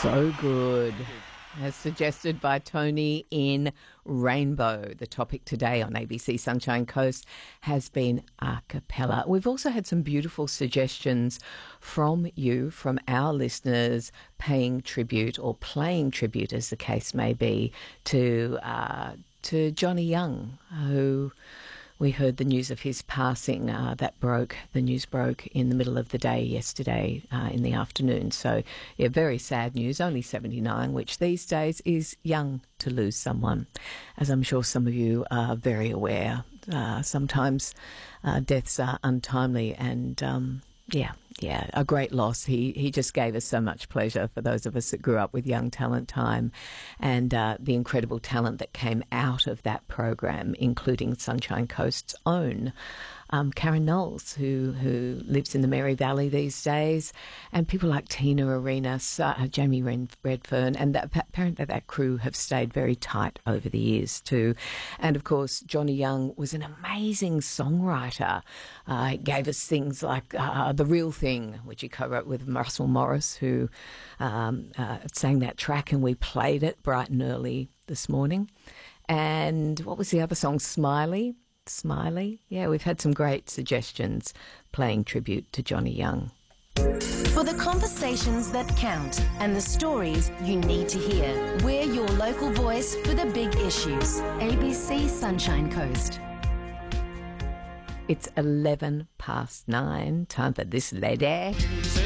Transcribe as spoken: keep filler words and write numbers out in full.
So good. As suggested by Tony in Rainbow. The topic today on A B C Sunshine Coast has been a cappella. We've also had some beautiful suggestions from you, from our listeners, paying tribute or playing tribute, as the case may be, to uh, to Johnny Young, who we heard the news of his passing. Uh, that broke, the news broke in the middle of the day yesterday uh, in the afternoon. So, yeah, very sad news, only seventy-nine, which these days is young to lose someone. As I'm sure some of you are very aware, uh, sometimes uh, deaths are untimely and, um, yeah, yeah, a great loss. He he just gave us so much pleasure for those of us that grew up with Young Talent Time and uh, the incredible talent that came out of that program, including Sunshine Coast's own um, Karen Knowles, who, who lives in the Mary Valley these days, and people like Tina Arenas, uh, Jamie Redfern, and that, apparently that crew have stayed very tight over the years too. And of course, Johnny Young was an amazing songwriter. Uh, he gave us things like uh, The Real Thing, which he co-wrote with Russell Morris, who um, uh, sang that track, and we played it bright and early this morning. And what was the other song? Smiley? Smiley? Yeah, we've had some great suggestions playing tribute to Johnny Young. For the conversations that count and the stories you need to hear, we're your local voice for the big issues. A B C Sunshine Coast. It's eleven past nine. Time for this lady.